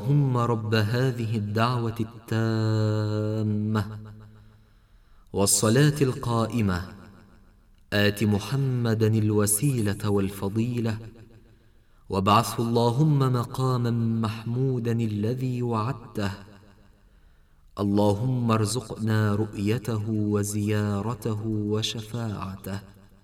اللهم رب هذه الدعوة التامة والصلاة القائمة آت محمدا الوسيلة والفضيلة وابعثه اللهم مقاما محمودا الذي وعدته. اللهم ارزقنا رؤيته وزيارته وشفاعته.